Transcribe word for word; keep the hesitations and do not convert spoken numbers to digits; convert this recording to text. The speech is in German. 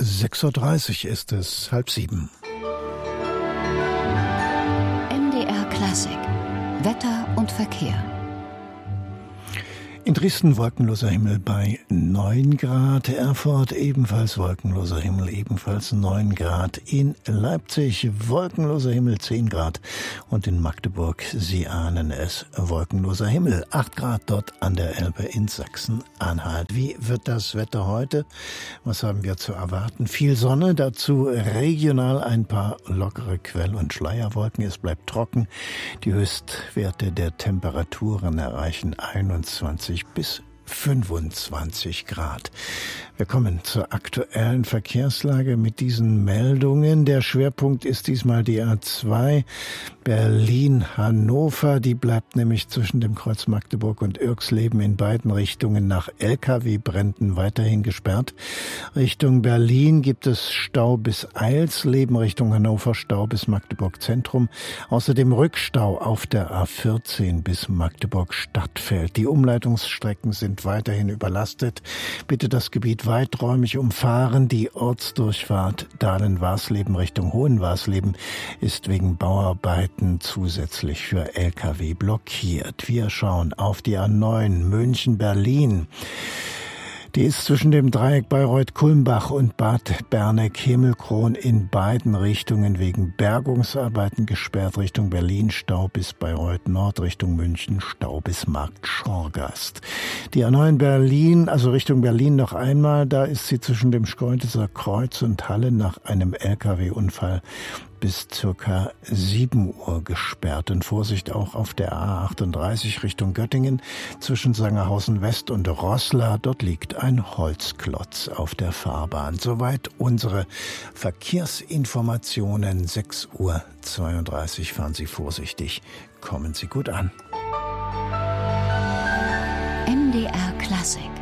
sechs Uhr dreißig ist es, halb sieben. M D R Klassik. Wetter und Verkehr. In Dresden wolkenloser Himmel bei neun Grad, Erfurt ebenfalls wolkenloser Himmel, ebenfalls neun Grad, in Leipzig wolkenloser Himmel zehn Grad und in Magdeburg, Sie ahnen es, wolkenloser Himmel, acht Grad dort an der Elbe in Sachsen-Anhalt. Wie wird das Wetter heute? Was haben wir zu erwarten? Viel Sonne, dazu regional ein paar lockere Quell- und Schleierwolken. Es bleibt trocken. Die Höchstwerte der Temperaturen erreichen einundzwanzig bis fünfundzwanzig Grad. Wir kommen zur aktuellen Verkehrslage mit diesen Meldungen. Der Schwerpunkt ist diesmal die A zwei Berlin-Hannover. Die bleibt nämlich zwischen dem Kreuz Magdeburg und Irxleben in beiden Richtungen nach L K W-Bränden weiterhin gesperrt. Richtung Berlin gibt es Stau bis Eilsleben, Richtung Hannover Stau bis Magdeburg Zentrum. Außerdem Rückstau auf der A vierzehn bis Magdeburg Stadtfeld. Die Umleitungsstrecken sind weiterhin überlastet. Bitte das Gebiet weiträumig umfahren. Die Ortsdurchfahrt Dahlen-Warsleben Richtung Hohenwarsleben ist wegen Bauarbeiten zusätzlich für L K W blockiert. Wir schauen auf die A neun München-Berlin. Die ist zwischen dem Dreieck Bayreuth-Kulmbach und Bad Berneck-Himmelkron in beiden Richtungen wegen Bergungsarbeiten gesperrt. Richtung Berlin Stau bis Bayreuth Nord, Richtung München Stau bis Markt Schorgast. Die A neun Berlin, also Richtung Berlin noch einmal, da ist sie zwischen dem Schkeuditzer Kreuz und Halle nach einem L K W-Unfall bis circa sieben Uhr gesperrt. Und Vorsicht auch auf der A achtunddreißig Richtung Göttingen zwischen Sangerhausen West und Roßla. Dort liegt ein Holzklotz auf der Fahrbahn. Soweit unsere Verkehrsinformationen. sechs Uhr zweiunddreißig. Fahren Sie vorsichtig. Kommen Sie gut an. M D R Klassik.